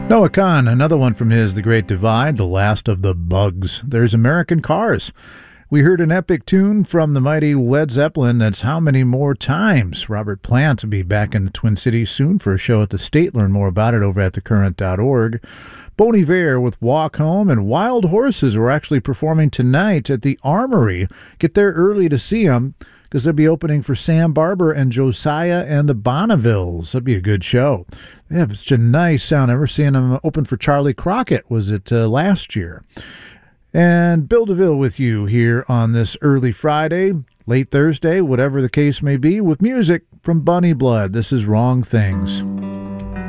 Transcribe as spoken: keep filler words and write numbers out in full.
Noah Kahn, another one from his The Great Divide, The Last of the Bugs. There's American Cars. We heard an epic tune from the mighty Led Zeppelin, that's How Many More Times. Robert Plant will be back in the Twin Cities soon for a show at the State. Learn more about it over at the current dot org. Bon Iver with Walk Home, and Wild Horses are actually performing tonight at the Armory. Get there early to see them, because they'll be opening for Sam Barber and Josiah and the Bonnevilles. That'd be a good show. They have such a nice sound. I remember seeing them open for Charlie Crockett, was it uh, last year? And Bill DeVille with you here on this early Friday, late Thursday, whatever the case may be, with music from Bunny Blood. This is Wrong Things.